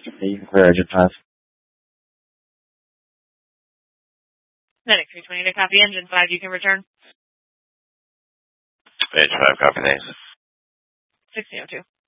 You can clear engine 5. Medic 320 to copy engine 5. You can return. Engine 5, copy, thanks. 1602.